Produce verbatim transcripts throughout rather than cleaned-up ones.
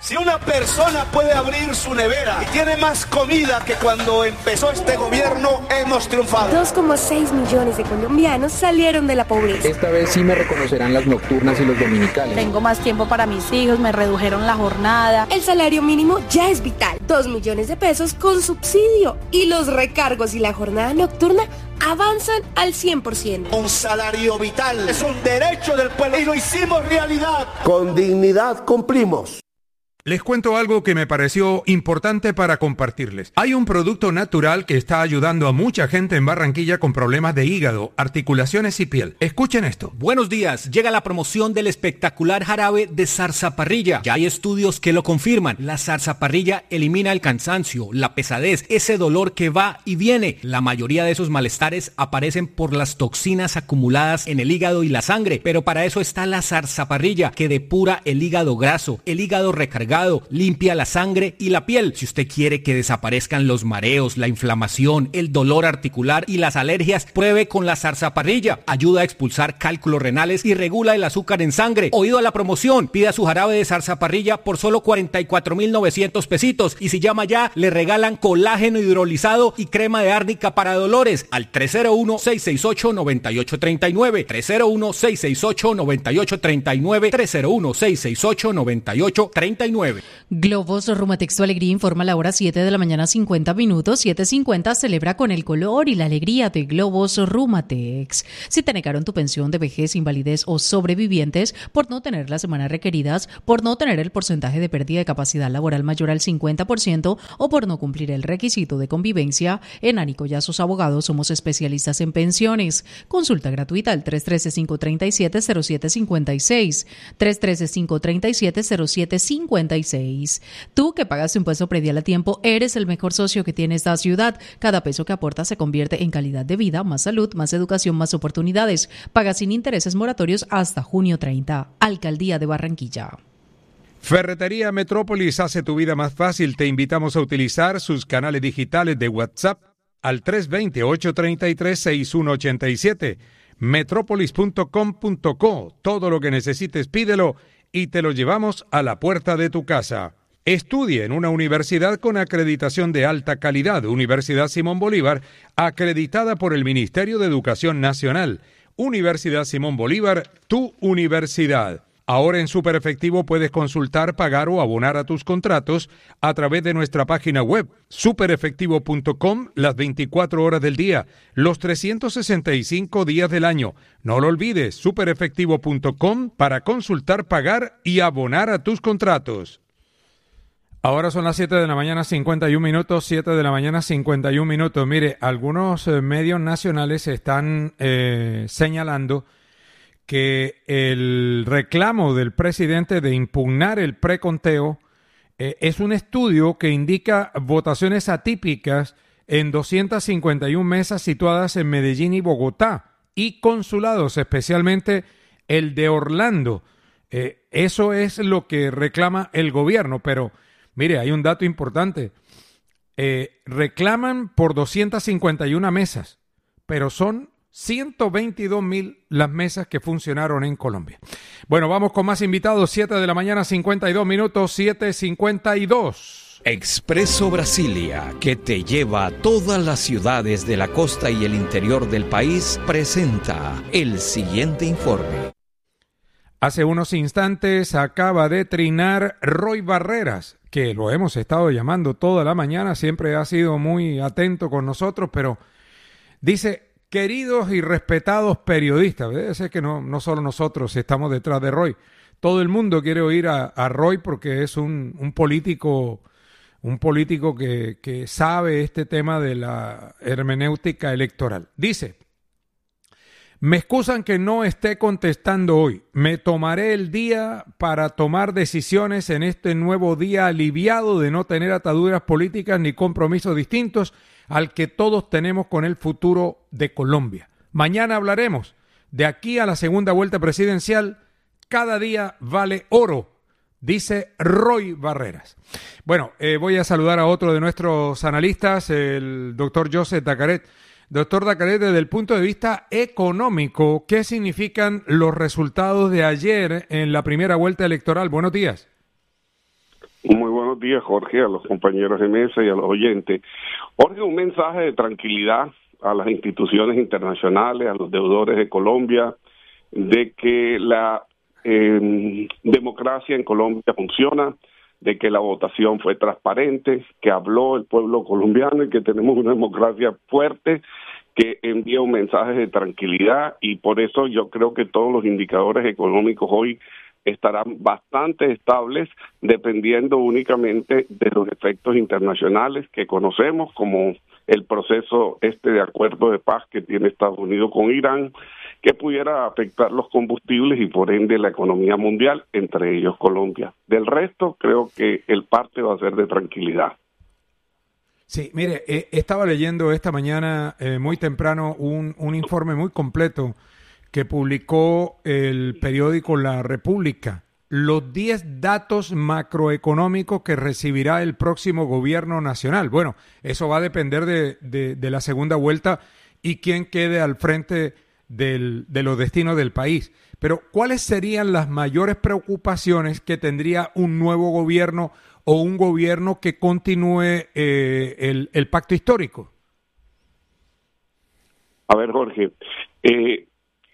Si una persona puede abrir su nevera y tiene más comida que cuando empezó este gobierno, hemos triunfado. dos coma seis millones de colombianos salieron de la pobreza. Esta vez sí me reconocerán las nocturnas y los dominicales. Tengo más tiempo para mis hijos, me redujeron la jornada. El salario mínimo ya es vital. dos millones de pesos con subsidio. Y los recargos y la jornada nocturna avanzan al cien por ciento. Un salario vital es un derecho del pueblo y lo hicimos realidad. Con dignidad cumplimos. Les cuento algo que me pareció importante para compartirles. Hay un producto natural que está ayudando a mucha gente en Barranquilla con problemas de hígado, articulaciones y piel. Escuchen esto. Buenos días. Llega la promoción del espectacular jarabe de zarzaparrilla. Ya hay estudios que lo confirman. La zarzaparrilla elimina el cansancio, la pesadez, ese dolor que va y viene. La mayoría de esos malestares aparecen por las toxinas acumuladas en el hígado y la sangre. Pero para eso está la zarzaparrilla, que depura el hígado graso, el hígado recargado, limpia la sangre y la piel. Si usted quiere que desaparezcan los mareos, la inflamación, el dolor articular y las alergias, pruebe con la zarzaparrilla. Ayuda a expulsar cálculos renales y regula el azúcar en sangre. Oído a la promoción, pida su jarabe de zarzaparrilla por solo cuarenta y cuatro mil novecientos pesitos y si llama ya, le regalan colágeno hidrolizado y crema de árnica para dolores al tres cero uno, seis seis ocho, nueve ocho tres nueve, tres cero uno, seis seis ocho, nueve ocho tres nueve, tres cero uno, seis seis ocho, nueve ocho tres nueve. Globos Rumatex, tu alegría, informa a la hora siete de la mañana cincuenta minutos. siete cincuenta celebra con el color y la alegría de Globos Rumatex. Si te negaron tu pensión de vejez, invalidez o sobrevivientes por no tener las semanas requeridas, por no tener el porcentaje de pérdida de capacidad laboral mayor al cincuenta por ciento o por no cumplir el requisito de convivencia, en Ánico y sus abogados somos especialistas en pensiones. Consulta gratuita al tres uno tres, cinco tres siete, cero siete cinco seis, tres uno tres, cinco tres siete, cero siete cinco seis. Tú que pagas tu impuesto predial a tiempo, eres el mejor socio que tiene esta ciudad. Cada peso que aportas se convierte en calidad de vida, más salud, más educación, más oportunidades. Paga sin intereses moratorios hasta junio treinta. Alcaldía de Barranquilla. Ferretería Metrópolis hace tu vida más fácil. Te invitamos a utilizar sus canales digitales de WhatsApp al tres dos cero, ocho tres tres, seis uno ocho siete. metrópolis punto com punto co. Todo lo que necesites pídelo y te lo llevamos a la puerta de tu casa. Estudie en una universidad con acreditación de alta calidad. Universidad Simón Bolívar, acreditada por el Ministerio de Educación Nacional. Universidad Simón Bolívar, tu universidad. Ahora en Superefectivo puedes consultar, pagar o abonar a tus contratos a través de nuestra página web, superefectivo punto com, las veinticuatro horas del día, los trescientos sesenta y cinco días del año. No lo olvides, superefectivo punto com para consultar, pagar y abonar a tus contratos. Ahora son las siete de la mañana, cincuenta y un minutos, siete de la mañana, cincuenta y un minutos. Mire, algunos eh, medios nacionales están eh, señalando que el reclamo del presidente de impugnar el preconteo eh, es un estudio que indica votaciones atípicas en doscientas cincuenta y una mesas situadas en Medellín y Bogotá y consulados, especialmente el de Orlando. Eh, eso es lo que reclama el gobierno, pero mire, hay un dato importante. Eh, reclaman por doscientas cincuenta y una mesas, pero son ciento veintidós mil las mesas que funcionaron en Colombia. Bueno, vamos con más invitados. siete de la mañana, cincuenta y dos minutos, siete cincuenta y dos. Expreso Brasilia, que te lleva a todas las ciudades de la costa y el interior del país, presenta el siguiente informe. Hace unos instantes acaba de trinar Roy Barreras, que lo hemos estado llamando toda la mañana, siempre ha sido muy atento con nosotros, pero dice: queridos y respetados periodistas, es que no, no solo nosotros estamos detrás de Roy, todo el mundo quiere oír a, a Roy porque es un, un político, un político que, que sabe este tema de la hermenéutica electoral. Dice: me excusan que no esté contestando hoy, me tomaré el día para tomar decisiones en este nuevo día aliviado de no tener ataduras políticas ni compromisos distintos al que todos tenemos con el futuro de Colombia. Mañana hablaremos. De aquí a la segunda vuelta presidencial, cada día vale oro, dice Roy Barreras. Bueno, eh, voy a saludar a otro de nuestros analistas, el doctor Joseph Dacaret. Doctor Dacaret, desde el punto de vista económico, ¿qué significan los resultados de ayer en la primera vuelta electoral? Buenos días. Muy buenos días, Jorge, a los compañeros de mesa y a los oyentes. Jorge, un mensaje de tranquilidad a las instituciones internacionales, a los deudores de Colombia, de que la eh, democracia en Colombia funciona, de que la votación fue transparente, que habló el pueblo colombiano y que tenemos una democracia fuerte que envía un mensaje de tranquilidad, y por eso yo creo que todos los indicadores económicos hoy estarán bastante estables, dependiendo únicamente de los efectos internacionales que conocemos, como el proceso este de acuerdo de paz que tiene Estados Unidos con Irán, que pudiera afectar los combustibles y por ende la economía mundial, entre ellos Colombia. Del resto, creo que el parte va a ser de tranquilidad. Sí, mire, eh, estaba leyendo esta mañana eh, muy temprano un, un informe muy completo que publicó el periódico La República, los diez datos macroeconómicos que recibirá el próximo gobierno nacional. Bueno, eso va a depender de, de, de la segunda vuelta y quién quede al frente del, de los destinos del país. Pero, ¿cuáles serían las mayores preocupaciones que tendría un nuevo gobierno o un gobierno que continúe eh, el, el pacto histórico? A ver, Jorge, eh,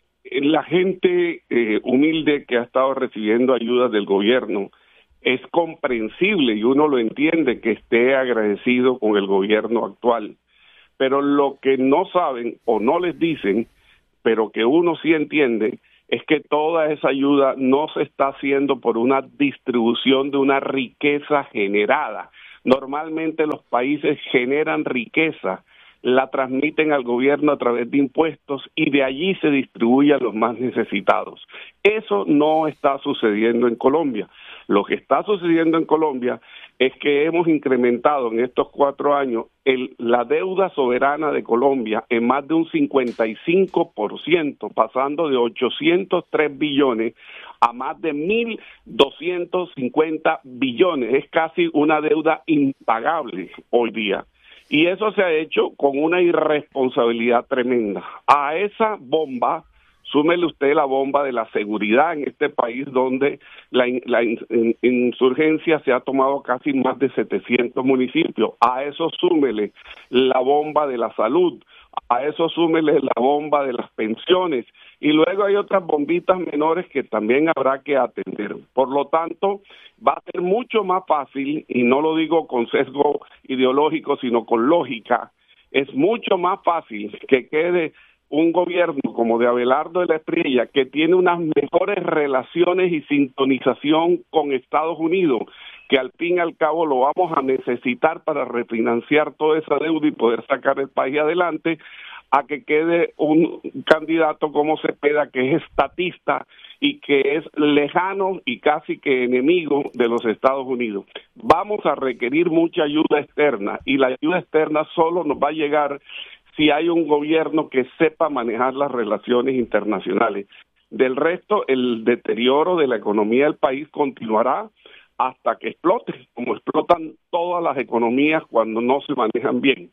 la gente eh, humilde que ha estado recibiendo ayudas del gobierno, es comprensible y uno lo entiende que esté agradecido con el gobierno actual, pero lo que no saben o no les dicen, pero que uno sí entiende, es que toda esa ayuda no se está haciendo por una distribución de una riqueza generada. Normalmente los países generan riqueza, la transmiten al gobierno a través de impuestos y de allí se distribuye a los más necesitados. Eso no está sucediendo en Colombia. Lo que está sucediendo en Colombia es que hemos incrementado en estos cuatro años el, la deuda soberana de Colombia en más de un cincuenta y cinco por ciento, pasando de ochocientos tres billones a más de mil doscientos cincuenta billones. Es casi una deuda impagable hoy día. Y eso se ha hecho con una irresponsabilidad tremenda. A esa bomba, súmele usted la bomba de la seguridad en este país, donde la, la insurgencia se ha tomado casi más de setecientos municipios. A eso súmele la bomba de la salud, a eso súmele la bomba de las pensiones, y luego hay otras bombitas menores que también habrá que atender. Por lo tanto, va a ser mucho más fácil, y no lo digo con sesgo ideológico, sino con lógica, es mucho más fácil que quede un gobierno como de Abelardo de la Espriella, que tiene unas mejores relaciones y sintonización con Estados Unidos, que al fin y al cabo lo vamos a necesitar para refinanciar toda esa deuda y poder sacar el país adelante, a que quede un candidato como Cepeda, que es estatista y que es lejano y casi que enemigo de los Estados Unidos. Vamos a requerir mucha ayuda externa, y la ayuda externa solo nos va a llegar si hay un gobierno que sepa manejar las relaciones internacionales. Del resto, el deterioro de la economía del país continuará hasta que explote, como explotan todas las economías cuando no se manejan bien.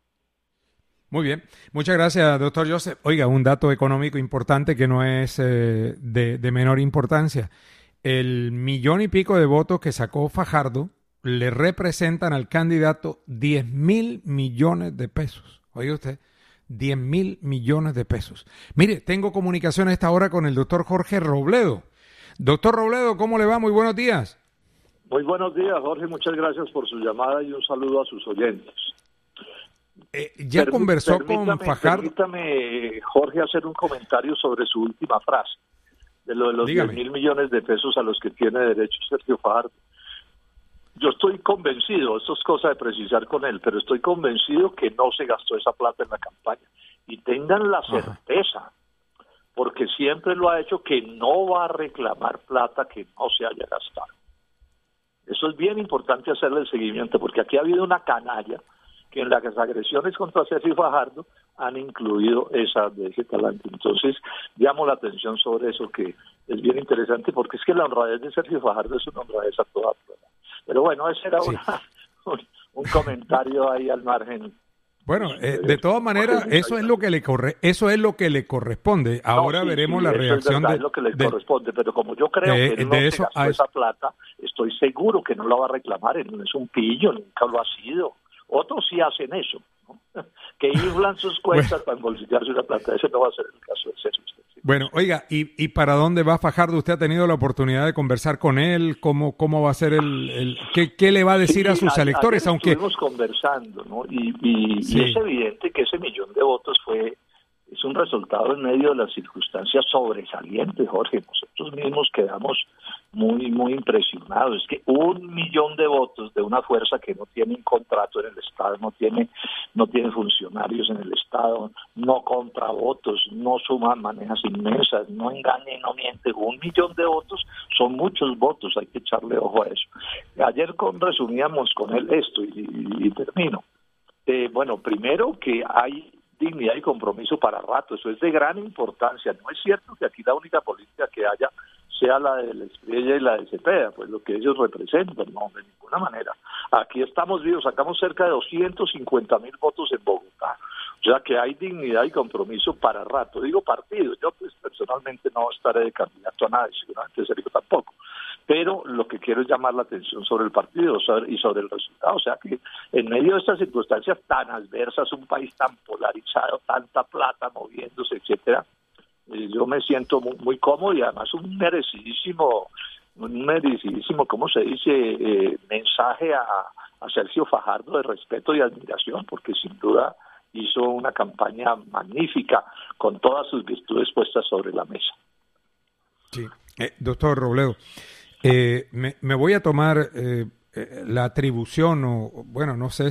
Muy bien, muchas gracias, doctor Joseph. Oiga, un dato económico importante que no es eh, de, de menor importancia. El millón y pico de votos que sacó Fajardo le representan al candidato diez mil millones de pesos. Oiga usted, diez mil millones de pesos. Mire, tengo comunicación a esta hora con el doctor Jorge Robledo. Doctor Robledo, ¿cómo le va? Muy buenos días. Muy buenos días, Jorge. Muchas gracias por su llamada y un saludo a sus oyentes. Eh, ¿Ya Permí, conversó con Fajardo? Permítame, Jorge, hacer un comentario sobre su última frase, de lo de los diez mil millones de pesos a los que tiene derecho Sergio Fajardo. Yo estoy convencido, esto es cosa de precisar con él, pero estoy convencido que no se gastó esa plata en la campaña. Y tengan la certeza, Ajá. porque siempre lo ha hecho, que no va a reclamar plata que no se haya gastado. Eso es bien importante hacerle el seguimiento, porque aquí ha habido una canalla que en las agresiones contra Sergio Fajardo han incluido esa de ese talante. Entonces, llamo la atención sobre eso, que es bien interesante, porque es que la honradez de Sergio Fajardo es una honradez a toda prueba. Pero bueno, ese era sí. una, un, un comentario ahí al margen. Bueno, eh, de todas maneras, eso es lo que le corre, eso es lo que le corresponde. Ahora no, sí, veremos sí, la reacción es verdad, de, es lo que le de, corresponde, pero como yo creo de, que él no de se eso gastó a esa plata, estoy estoy seguro que no lo va a reclamar, él no es un pillo, nunca lo ha sido. Otros sí hacen eso, ¿no? Que inflan sus cuentas bueno. para embolsillarse una plata. Ese no va a ser el caso de Sergio. ¿Sí? Bueno, oiga, ¿y, ¿y para dónde va Fajardo? ¿Usted ha tenido la oportunidad de conversar con él? ¿Cómo, cómo va a ser el...? el ¿qué, ¿Qué le va a decir sí, a sus a, electores? Aunque estuvimos conversando, ¿no? Y, y, sí. y es evidente que ese millón de votos fue... Es un resultado en medio de las circunstancias sobresalientes, Jorge. Nosotros mismos quedamos muy, muy impresionados. Es que un millón de votos de una fuerza que no tiene un contrato en el Estado, no tiene, no tiene funcionarios en el Estado, no compra votos, no suma manejas inmensas, no engaña y no miente. Un millón de votos son muchos votos, hay que echarle ojo a eso. Ayer con, resumíamos con él esto y, y, y termino. Eh, bueno, primero que hay dignidad y compromiso para rato, eso es de gran importancia. No es cierto que aquí la única política que haya sea la de la Espriella y la de Cepeda, pues lo que ellos representan, no, de ninguna manera. Aquí estamos vivos, sacamos cerca de doscientos cincuenta mil votos en Bogotá, o sea que hay dignidad y compromiso para rato. Digo partido, yo pues personalmente no estaré de candidato a nada, seguramente Sergio tampoco, pero lo que quiero es llamar la atención sobre el partido sobre, y sobre el resultado. O sea que en medio de estas circunstancias tan adversas, un país tan polarizado, tanta plata moviéndose, etcétera, eh, yo me siento muy, muy cómodo y además un merecidísimo, un merecidísimo, ¿cómo se dice?, eh, mensaje a, a Sergio Fajardo de respeto y admiración, porque sin duda hizo una campaña magnífica con todas sus virtudes puestas sobre la mesa. Sí, eh, doctor Robledo. Eh, me, me voy a tomar eh, la atribución, o bueno, no sé